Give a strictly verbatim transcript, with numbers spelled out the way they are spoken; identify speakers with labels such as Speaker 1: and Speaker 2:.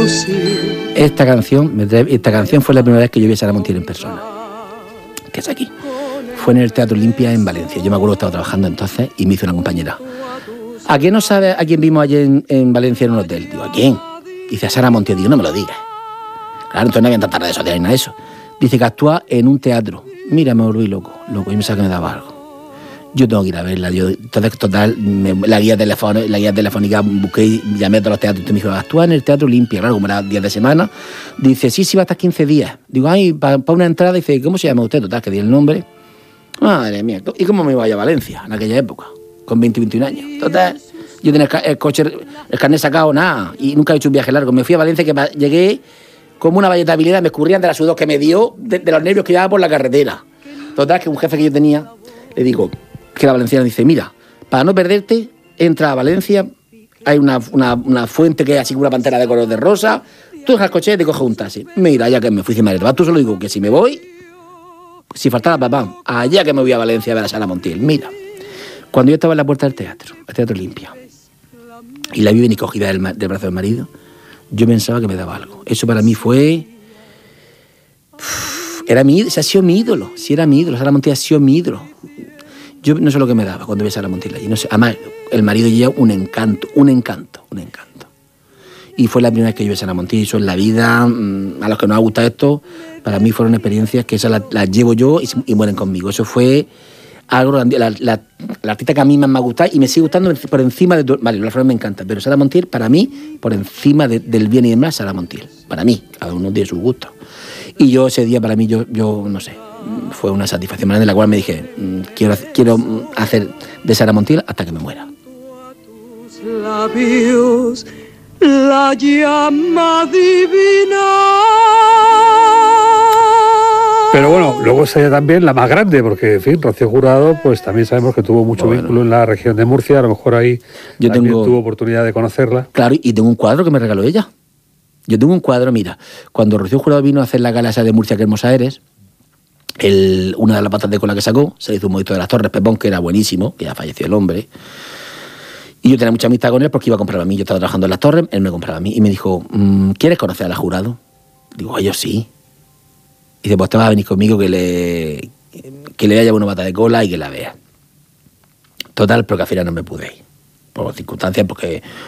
Speaker 1: Esta canción, esta canción fue la primera vez que yo vi a Sara Montiel en persona, que es aquí. Fue en el Teatro Olimpia en Valencia. Yo me acuerdo que estaba trabajando entonces y me hizo una compañera. ¿A quién no sabe a quién vimos ayer en, en Valencia en un hotel? Digo, ¿a quién? Dice, a Sara Montiel. Digo, no me lo digas. Claro, entonces no había tantas redes sociales ni nada de eso. Dice que actúa en un teatro. Mira, me volví loco, loco. Y me sabe que me daba algo. Yo tengo que ir a verla. Yo, entonces, total, me, la, guía telefónica, la guía telefónica busqué, llamé a todos los teatros. Y me dijo, actúa en el Teatro Olimpia. Claro, como era días de semana. Dice, sí, sí, va a estar quince días. Digo, ay, para pa una entrada. Dice, ¿cómo se llama usted? Total, que di el nombre. Madre mía. ¿Y cómo me iba a Valencia en aquella época? Con veinte, veintiún años. Total, yo tenía el, el coche, el carnet sacado, nada. Y nunca he hecho un viaje largo. Me fui a Valencia, que llegué como una valletabilidad. Me escurrían de la sudor que me dio, de, de los nervios que llevaba por la carretera. Total, que un jefe que yo tenía, le digo, que la valenciana, dice, mira, para no perderte, entra a Valencia, hay una, una, una fuente que es así como una pantera de color de rosa, tú dejas el coche y te coges un taxi. Mira, ya que me fui, dice, madre, tú solo digo que si me voy, si faltaba papá, allá que me voy a Valencia a ver a Sara Montiel. Mira, cuando yo estaba en la puerta del teatro, el Teatro Olimpia, y la vi venir cogida del, del brazo del marido, yo pensaba que me daba algo. Eso para mí fue... Era mi, o sea, ha sido mi ídolo, si era mi ídolo, Sara Montiel ha sido mi ídolo. Yo no sé lo que me daba cuando vi a Sara Montiel allí. No sé, además, el marido lleva un encanto, un encanto, un encanto. Y fue la primera vez que yo vi a Sara Montiel. Y eso en la vida, a los que nos ha gustado esto, para mí fueron experiencias que esas las, las llevo yo y, y mueren conmigo. Eso fue algo grande. La, la, la artista que a mí más me ha gustado y me sigue gustando por encima de... Vale, la flor me encanta, pero Sara Montiel, para mí, por encima de, del bien y del mal, Sara Montiel. Para mí, cada uno tiene sus gustos. Y yo ese día, para mí, yo, yo no sé... fue una satisfacción grande en la cual me dije, quiero, quiero hacer de Sara Montiel hasta que me muera.
Speaker 2: Labios, la llama divina.
Speaker 3: Pero bueno, luego es ella también la más grande, porque, en fin, Rocío Jurado, pues también sabemos que tuvo mucho bueno. vínculo en la región de Murcia, a lo mejor ahí
Speaker 1: yo
Speaker 3: también
Speaker 1: tengo,
Speaker 3: tuvo oportunidad de conocerla.
Speaker 1: Claro, y tengo un cuadro que me regaló ella. Yo tengo un cuadro, mira, cuando Rocío Jurado vino a hacer la gala esa de Murcia, que hermosa eres, El, una de las patas de cola que sacó, se le hizo un mojito de las Torres, Pepón, que era buenísimo, que ya falleció el hombre. Y yo tenía mucha amistad con él porque iba a comprar a mí. Yo estaba trabajando en las Torres, él me compraba a mí. Y me dijo, ¿quieres conocer a la Jurado? Digo, yo sí. Y dice, pues te vas a venir conmigo que le, que le voy a llevar una pata de cola y que la vea. Total, pero que al final no me pude ir. Por circunstancias, porque